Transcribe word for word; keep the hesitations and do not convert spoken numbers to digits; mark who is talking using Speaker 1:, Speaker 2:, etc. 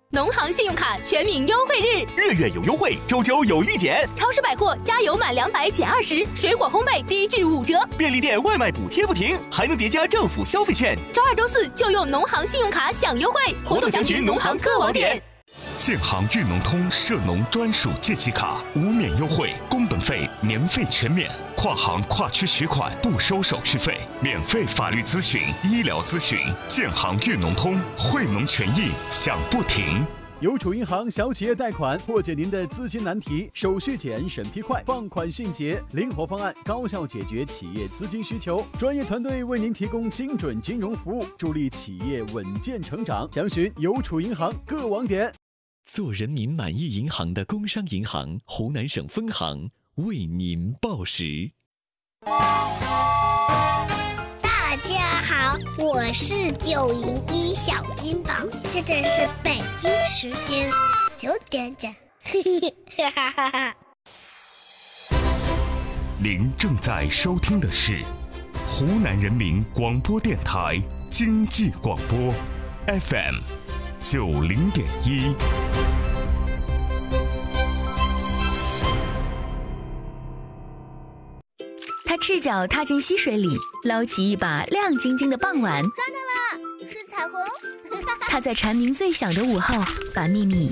Speaker 1: 农行信用卡全民优惠日，
Speaker 2: 月月有优惠，周周有立减。
Speaker 1: 超市百货加油满两百减二十，水果烘焙低至五折。
Speaker 2: 便利店外卖补贴不停，还能叠加政府消费券。
Speaker 1: 周二、周四就用农行信用卡享优惠，活动详询农行各网点。
Speaker 3: 建行粤农通涉农专属借记卡无免优惠，工本费年费全免，跨行跨区取款不收手续费，免费法律咨询、医疗咨询。建行粤农通，惠农权益享不停。
Speaker 4: 邮储银行小企业贷款破解您的资金难题，手续简、审批快，放款迅捷，灵活方案高效解决企业资金需求，专业团队为您提供精准金融服务，助力企业稳健成长。详询邮储银行各网点。
Speaker 5: 做人民满意银行的工商银行湖南省分行为您报时。
Speaker 6: 大家好，我是九零一小金宝，现在是北京时间九点整。
Speaker 3: 您正在收听的是湖南人民广播电台经济广播 F M 九零点一。
Speaker 7: 他赤脚踏进溪水里，捞起一把亮晶晶的傍晚。
Speaker 6: 抓到了，是彩虹。
Speaker 7: 他在蝉鸣最响的午后，把秘密